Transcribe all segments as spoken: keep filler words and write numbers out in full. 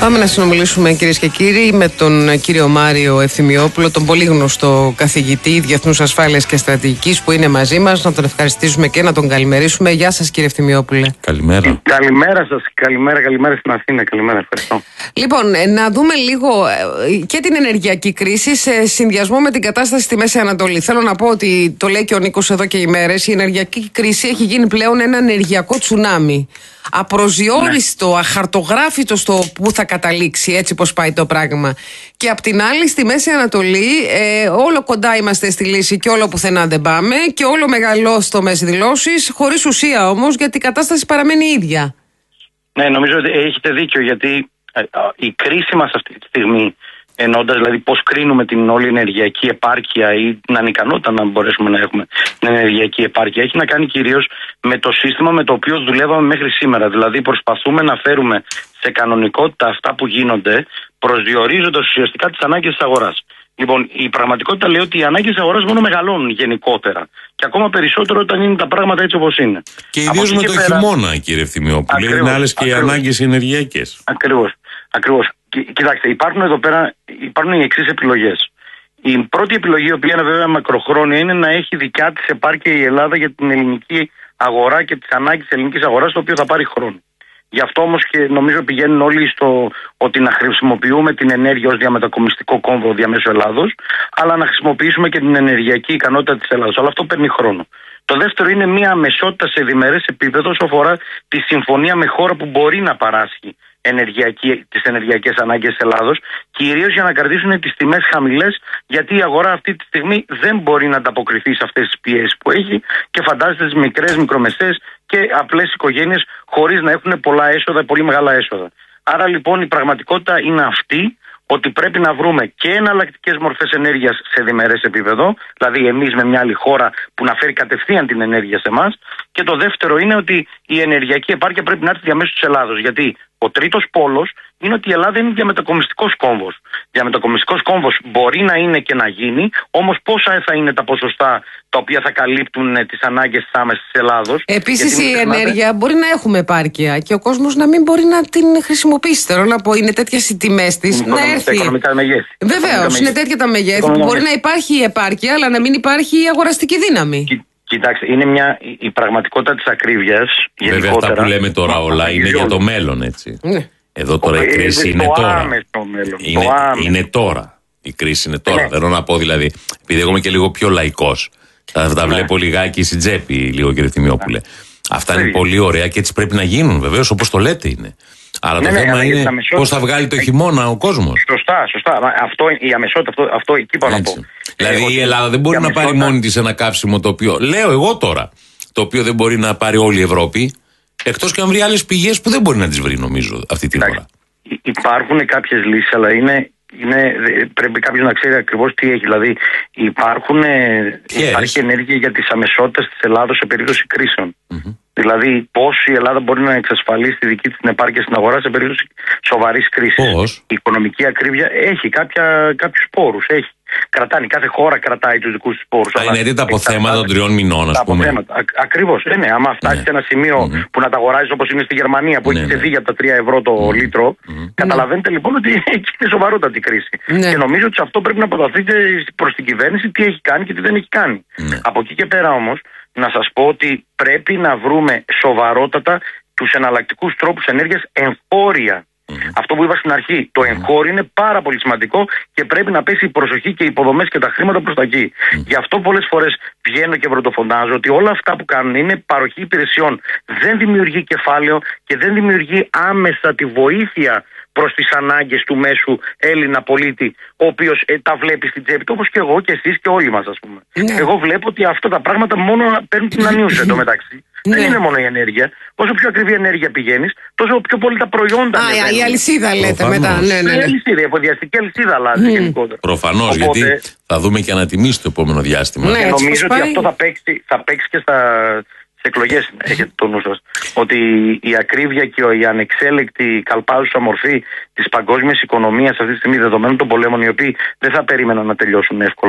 Πάμε να συνομιλήσουμε, κυρίες και κύριοι, με τον κύριο Μάριο Ευθυμιόπουλο, τον πολύ γνωστό καθηγητή Διεθνούς Ασφάλειας και Στρατηγικής, που είναι μαζί μας. Να τον ευχαριστήσουμε και να τον καλημερίσουμε. Γεια σας, κύριε Ευθυμιόπουλε. Καλημέρα. Καλημέρα σας. Καλημέρα, καλημέρα στην Αθήνα. Καλημέρα, ευχαριστώ. Λοιπόν, να δούμε λίγο και την ενεργειακή κρίση σε συνδυασμό με την κατάσταση στη Μέση Ανατολή. Θέλω να πω ότι, το λέει και ο Νίκος εδώ και ημέρες, η ενεργειακή κρίση έχει γίνει πλέον ένα ενεργειακό τσουνάμι. Απροσδιόριστο, ναι. αχαρτογράφητο στο που θα καταλήξει, έτσι πως πάει το πράγμα. Και απ' την άλλη, στη Μέση Ανατολή, ε, όλο κοντά είμαστε στη λύση και όλο πουθενά δεν πάμε, και όλο μεγαλόστομες δηλώσεις, χωρίς ουσία όμως, γιατί η κατάσταση παραμένει ίδια. Ναι, νομίζω ότι έχετε δίκιο, γιατί η κρίση μας αυτή τη στιγμή, εννοώντας δηλαδή πώς κρίνουμε την όλη ενεργειακή επάρκεια ή την ανικανότητα να μπορέσουμε να έχουμε την ενεργειακή επάρκεια, έχει να κάνει κυρίως με το σύστημα με το οποίο δουλεύαμε μέχρι σήμερα. Δηλαδή προσπαθούμε να φέρουμε σε κανονικότητα αυτά που γίνονται, προσδιορίζοντας ουσιαστικά τις ανάγκες της αγοράς. Λοιπόν, η πραγματικότητα λέει ότι οι ανάγκες της αγοράς μόνο μεγαλώνουν γενικότερα. Και ακόμα περισσότερο όταν είναι τα πράγματα έτσι όπως είναι. Και ιδίως με το πέρα... χειμώνα, κύριε Ευθυμιόπουλε, είναι άλλες και οι ανάγκες ενεργειακές. Ακριβώς. Ακριβώς. Κοιτάξτε, υπάρχουν εδώ πέρα υπάρχουν οι εξής επιλογές. Η πρώτη επιλογή, η οποία είναι βέβαια μακροχρόνια, είναι να έχει δικιά της επάρκεια η Ελλάδα για την ελληνική αγορά και τις ανάγκες της ελληνικής αγοράς, το οποίο θα πάρει χρόνο. Γι' αυτό όμως και νομίζω πηγαίνουν όλοι στο ότι να χρησιμοποιούμε την ενέργεια ως διαμετακομιστικό κόμβο διαμέσου Ελλάδος, αλλά να χρησιμοποιήσουμε και την ενεργειακή ικανότητα της Ελλάδος. Αλλά αυτό παίρνει χρόνο. Το δεύτερο είναι μια αμεσότητα σε διμερές επίπεδο όσο αφορά τη συμφωνία με χώρα που μπορεί να παράσχει ενεργειακή, τις ενεργειακές ανάγκες της Ελλάδος, κυρίως για να κρατήσουν τις τιμές χαμηλές, γιατί η αγορά αυτή τη στιγμή δεν μπορεί να ανταποκριθεί σε αυτές τις πιέσεις που έχει, και φαντάζεστε τις μικρές, μικρομεσαίες και απλές οικογένειες χωρίς να έχουν πολλά έσοδα, πολύ μεγάλα έσοδα. Άρα λοιπόν η πραγματικότητα είναι αυτή, ότι πρέπει να βρούμε και εναλλακτικές μορφές ενέργειας σε διμερές επίπεδο, δηλαδή εμείς με μια άλλη χώρα που να φέρει κατευθείαν την ενέργεια σε εμάς. Και το δεύτερο είναι ότι η ενεργειακή επάρκεια πρέπει να έρθει διαμέσου της Ελλάδος. Γιατί ο τρίτος πόλος είναι ότι η Ελλάδα είναι διαμετακομιστικός κόμβος. Διαμετακομιστικός κόμβος μπορεί να είναι και να γίνει, όμως πόσα θα είναι τα ποσοστά τα οποία θα καλύπτουν τις ανάγκες της άμεσης της Ελλάδος. Επίσης η ενέργεια μπορεί να έχουμε επάρκεια και ο κόσμος να μην μπορεί να την χρησιμοποιήσει. Θέλω να πω, είναι τέτοιες οι τιμές της να έρθει. Οικονομικά μεγέθη. Βεβαίως, είναι τέτοια τα μεγέθη που μπορεί να υπάρχει η επάρκεια, αλλά να μην υπάρχει η αγοραστική δύναμη. Κοιτάξτε, είναι μια, η πραγματικότητα της ακρίβειας. Βέβαια, αυτά που λέμε τώρα όλα είναι για το μέλλον, έτσι. Ναι. Εδώ τώρα η κρίση είναι τώρα. Είναι, είναι τώρα. Η κρίση είναι τώρα. Ναι. Θέλω να πω δηλαδή, επειδή εγώ είμαι και λίγο πιο λαϊκός, θα τα βλέπω ναι. λιγάκι στην τσέπη, λίγο, κύριε Ευθυμιόπουλε. Αυτά είναι πολύ ωραία και έτσι πρέπει να γίνουν, βεβαίως, όπως το λέτε είναι. Αλλά ναι, το ναι, θέμα ναι, είναι πώς θα βγάλει το χειμώνα ο κόσμος. Σωστά, σωστά. Αυτό, η αμεσότητα, αυτό, αυτό εκεί πάω να πω. Δηλαδή ε, η Ελλάδα δεν μπορεί να αμεσότητα... πάρει μόνη της ένα καύσιμο το οποίο, λέω εγώ τώρα, το οποίο δεν μπορεί να πάρει όλη η Ευρώπη, εκτός και αν βρει άλλες πηγές που δεν μπορεί να τις βρει, νομίζω, αυτή την ώρα. Υπάρχουν κάποιες λύσεις, αλλά είναι, είναι, πρέπει κάποιος να ξέρει ακριβώς τι έχει. Δηλαδή υπάρχουν, υπάρχει ενέργεια για τις αμεσότητες της Ελλάδος σε περίπτωση κρίσεων. Mm-hmm. Δηλαδή, πώς η Ελλάδα μπορεί να εξασφαλίσει τη δική της την επάρκεια στην αγορά σε περίπτωση σοβαρής κρίσης. Πώς? Η οικονομική ακρίβεια έχει κάποιους πόρους. Έχει. Κρατάνε, κάθε χώρα κρατάει τους δικούς της πόρους. Θα είναι είτε τα αποθέματα των τριών μηνών, ας πούμε. Ακριβώς. Ε, ναι, άμα φτάσει ναι. σε ένα σημείο mm-hmm. που να τα αγοράζει όπως είναι στη Γερμανία, που ναι, έχει ξεφύγει ναι. από τα τρία ευρώ το mm-hmm. λίτρο, mm-hmm. καταλαβαίνετε λοιπόν ότι εκεί είναι σοβαρότατη κρίση. Ναι. Και νομίζω ότι σε αυτό πρέπει να αποταθείτε προς την κυβέρνηση τι έχει κάνει και τι δεν έχει κάνει. Ναι. Από εκεί και πέρα όμως, να σας πω ότι πρέπει να βρούμε σοβαρότατα τους εναλλακτικούς τρόπους ενέργειας εγχώρια. Mm-hmm. Αυτό που είπα στην αρχή, το εγχώριο είναι πάρα πολύ σημαντικό και πρέπει να πέσει η προσοχή και οι υποδομές και τα χρήματα προς τα εκεί. Mm-hmm. Γι' αυτό πολλές φορές βγαίνω και πρωτοφωνάζω ότι όλα αυτά που κάνουν είναι παροχή υπηρεσιών. Δεν δημιουργεί κεφάλαιο και δεν δημιουργεί άμεσα τη βοήθεια προς τις ανάγκες του μέσου Έλληνα πολίτη, ο οποίος ε, τα βλέπει στην τσέπη του, όπως και εγώ και εσείς και όλοι μας, ας πούμε. Ναι. Εγώ βλέπω ότι αυτά τα πράγματα μόνο παίρνουν την ανίωση εντωμεταξύ. Ναι. Δεν είναι μόνο η ενέργεια. Όσο πιο ακριβή ενέργεια πηγαίνεις, τόσο πιο πολύ τα προϊόντα. Α, η αλυσίδα λέτε προφανώς. Μετά. Ναι, ναι, ναι. Η αλυσίδα, η αποδιαστική αλυσίδα αλλάζει mm. γενικότερα. Προφανώς, οπότε, γιατί θα δούμε και ανατιμήσει το επόμενο διάστημα. Ναι, και νομίζω ότι αυτό θα παίξει, θα παίξει και στα εκλογές. Έχετε το νου σας. Ότι η ακρίβεια και η ανεξέλεκτη καλπάζουσα μορφή της παγκόσμιας οικονομίας αυτή τη στιγμή, δεδομένων των πολέμων, οι οποίοι δεν θα περίμεναν να τελειώσουν εύκολα,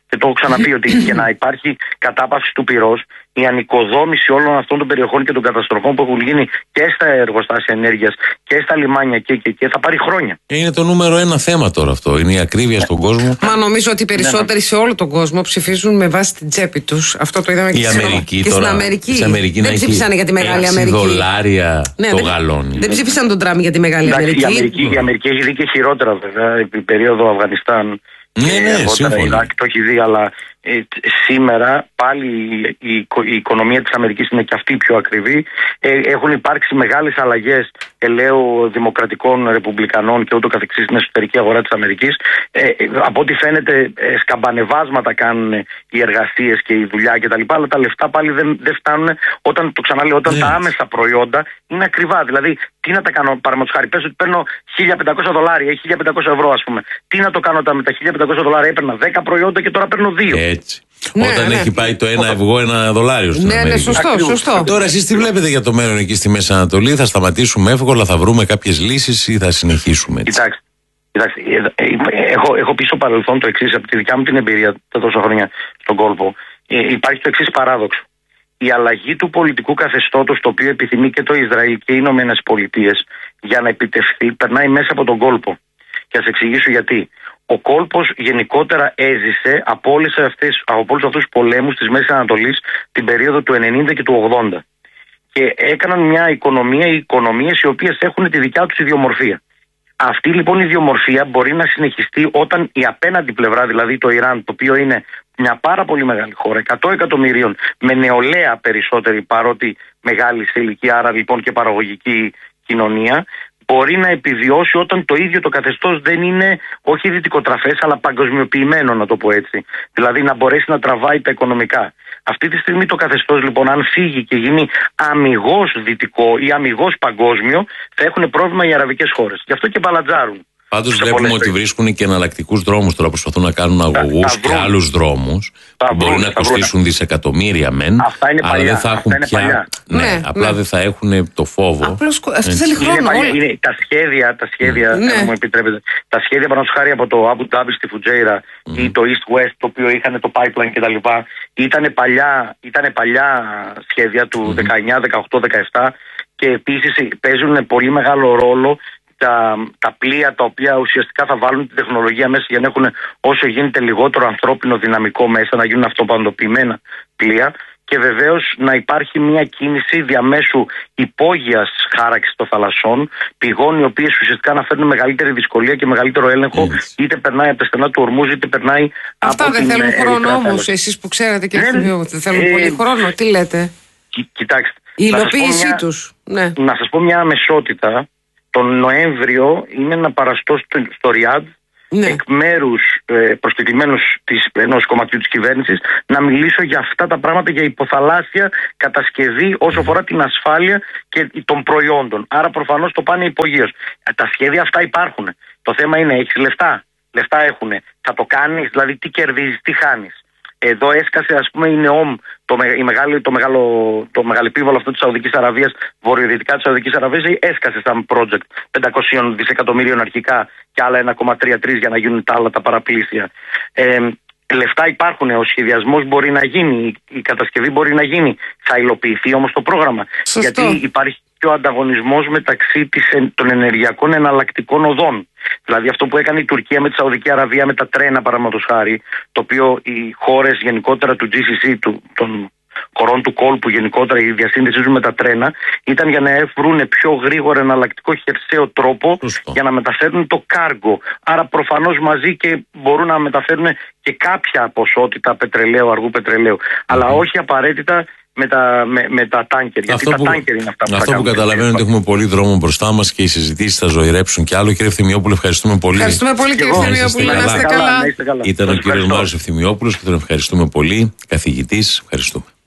και το έχω ξαναπεί ότι για να υπάρχει κατάπαυση του πυρός, η ανοικοδόμηση όλων αυτών των περιοχών και των καταστροφών που έχουν γίνει και στα εργοστάσια ενέργειας και στα λιμάνια και, και, και θα πάρει χρόνια. Είναι το νούμερο ένα θέμα τώρα αυτό. Είναι η ακρίβεια στον κόσμο. Μα νομίζω ότι οι περισσότεροι σε όλο τον κόσμο ψηφίζουν με βάση την τσέπη τους. Αυτό το είδαμε και, η Αμερική, και τώρα, στην Αμερική. Στην Αμερική δεν ψήφισαν για τη Μεγάλη Αμερική. Δολάρια ναι, το δεν, γαλόνι. Δεν ψήφισαν τον Τραμπ για τη Μεγάλη Εντάξει, Αμερική. Η Αμερική, η Αμερική έχει δει και χειρότερα βέβαια επί περίοδο Αφγανιστάν. Ναι, ναι, σύμφωνα. Το έχει δει, αλλά ε, σήμερα πάλι η, η, η οικονομία της Αμερικής είναι και αυτή πιο ακριβή. Ε, έχουν υπάρξει μεγάλες αλλαγές ελαίου δημοκρατικών, ρεπουμπλικανών και ούτω καθεξής στην εσωτερική αγορά της Αμερικής. Ε, ε, από ό,τι φαίνεται, ε, σκαμπανεβάσματα κάνουν οι εργασίες και η δουλειά κτλ. Αλλά τα λεφτά πάλι δεν, δεν φτάνουν όταν, το ξαναλέω, όταν ναι. τα άμεσα προϊόντα είναι ακριβά. Δηλαδή, τι να τα κάνω, παραδείγματος χάρη, πες ότι παίρνω χίλια πεντακόσια δολάρια ή χίλια πεντακόσια ευρώ, ας πούμε. Τι να το κάνω με τα χίλια πεντακόσια δολάρια, έπαιρνα δέκα προϊόντα και τώρα παίρνω δύο. Έτσι. Ναι, όταν ναι. έχει πάει το ένα ευγό ένα δολάριο στην ναι, Αμερική. Ναι, σωστό, σωστό. Τώρα εσείς τι βλέπετε για το μέλλον εκεί στη Μέση Ανατολή? Θα σταματήσουμε εύκολα, θα βρούμε κάποιες λύσεις ή θα συνεχίσουμε έτσι? Κοιτάξτε, κοιτάξτε έχω, έχω πει στο παρελθόν το εξής, από τη δικιά μου την εμπειρία τα τόσα χρόνια στον κόλπο. Ε, υπάρχει το εξής παράδοξο. Η αλλαγή του πολιτικού καθεστώτος, το οποίο επιθυμεί και το Ισραήλ και οι Ηνωμένες Πολιτείες, για να επιτευχθεί, περνάει μέσα από τον κόλπο. Και θα σας εξηγήσω γιατί. Ο κόλπος γενικότερα έζησε από, όλες αυτές, από όλους αυτούς τους πολέμους της Μέσης Ανατολής την περίοδο του ενενήντα και του ογδόντα. Και έκαναν μια οικονομία, οι οικονομίες οι οποίες έχουν τη δικιά τους ιδιομορφία. Αυτή λοιπόν η ιδιομορφία μπορεί να συνεχιστεί όταν η απέναντι πλευρά, δηλαδή το Ιράν, το οποίο είναι μια πάρα πολύ μεγάλη χώρα, εκατό εκατομμυρίων, με νεολαία περισσότερη παρότι μεγάλη σε ηλικία, άρα λοιπόν και παραγωγική κοινωνία, μπορεί να επιβιώσει όταν το ίδιο το καθεστώς δεν είναι όχι δυτικοτραφές αλλά παγκοσμιοποιημένο, να το πω έτσι. Δηλαδή να μπορέσει να τραβάει τα οικονομικά. Αυτή τη στιγμή το καθεστώς λοιπόν, αν φύγει και γίνει αμιγώς δυτικό ή αμιγώς παγκόσμιο, θα έχουν πρόβλημα οι αραβικές χώρες. Γι' αυτό και μπαλατζάρουν. Πάντως βλέπουμε ότι βρίσκουν και εναλλακτικούς δρόμους τώρα, προσπαθούν να κάνουν αγωγούς και άλλους δρόμους που μπορεί να κοστίσουν δισεκατομμύρια μεν, αλλά παλιά, δεν θα έχουν πια. Ναι, ναι, απλά ναι. δεν θα έχουν το φόβο. Απλώς αυτό θέλει χρόνο. Είναι, είναι, τα σχέδια, τα σχέδια, ναι. αν μου επιτρέπετε, τα σχέδια παραδείγματος χάρη από το Abu Dhabi στη Φουτζέιρα mm. ή το East West, το οποίο είχαν το pipeline κτλ. Ήταν παλιά, ήτανε παλιά σχέδια του mm. δεκαεννιά, δεκαοκτώ, δεκαεπτά και επίσης παίζουν πολύ μεγάλο ρόλο Τα, τα πλοία τα οποία ουσιαστικά θα βάλουν την τεχνολογία μέσα για να έχουν όσο γίνεται λιγότερο ανθρώπινο δυναμικό μέσα, να γίνουν αυτοπαντοποιημένα πλοία και βεβαίως να υπάρχει μια κίνηση διαμέσου υπόγειας χάραξης των θαλασσών, πηγών οι οποίες ουσιαστικά να φέρνουν μεγαλύτερη δυσκολία και μεγαλύτερο έλεγχο, mm. είτε περνάει από τα στενά του Ορμούζ, είτε περνάει Αυτά από δεν την θέλουν χρόνο όμως, εσείς που ξέρετε και δεν θέλουν ε, πολύ χρόνο, τι λέτε? Κι, κοιτάξτε, η υλοποίησή τους. Ναι. Να σας πω μια αμεσότητα. Τον Νοέμβριο είναι να παραστώ στο, στο Ριάντ ναι. εκ μέρους ε, προσκεκλημένους ενός κομματιού της κυβέρνησης να μιλήσω για αυτά τα πράγματα, για υποθαλάσσια κατασκευή όσο αφορά την ασφάλεια και των προϊόντων. Άρα προφανώς το πάνε υπογείως. Τα σχέδια αυτά υπάρχουν. Το θέμα είναι, έχεις λεφτά? Λεφτά έχουν. Θα το κάνεις, δηλαδή τι κερδίζεις, τι χάνεις? Εδώ έσκασε ας πούμε η ΝΕΟΜ, το, η μεγάλη, το, μεγάλο, το μεγαλεπίβολο αυτό της Σαουδικής Αραβίας, βορειοδυτικά της Σαουδικής Αραβίας, έσκασε σαν project πεντακόσια δισεκατομμυρίων αρχικά και άλλα ένα κόμμα τριάντα τρία για να γίνουν τα άλλα τα παραπλήσια. Ε, λεφτά υπάρχουν, ο σχεδιασμός μπορεί να γίνει, η κατασκευή μπορεί να γίνει, θα υλοποιηθεί όμως το πρόγραμμα. Σωστό. Γιατί υπάρχει και ο ανταγωνισμός μεταξύ της, των ενεργειακών εναλλακτικών οδών. Δηλαδή αυτό που έκανε η Τουρκία με τη Σαουδική Αραβία με τα τρένα παραδείγματος χάρη, το οποίο οι χώρες γενικότερα του τζι σι σι, του, των χωρών του κόλπου γενικότερα, η διασύνδεσή τους με τα τρένα, ήταν για να βρουν πιο γρήγορα εναλλακτικό χερσαίο τρόπο Ωστό. για να μεταφέρουν το κάργο. Άρα προφανώς μαζί και μπορούν να μεταφέρουν και κάποια ποσότητα πετρελαίου, αργού πετρελαίου. Mm-hmm. Αλλά όχι απαραίτητα με τα, με, με τα τάνκερ. Γιατί αυτό τα που, τάνκερ είναι αυτά που Αυτό που καταλαβαίνω είναι ότι έχουμε πολύ δρόμο μπροστά μας και οι συζητήσεις θα ζωηρέψουν κι άλλο. Κύριε Ευθυμιόπουλο, ευχαριστούμε πολύ. Ευχαριστούμε πολύ, κύριε Ευθυμιόπουλο. Να είστε καλά. Ήταν ο κύριος Μάριος Ευθυμιόπουλος και τον ευχαριστούμε πολύ. Καθηγητής, ευχαριστούμε.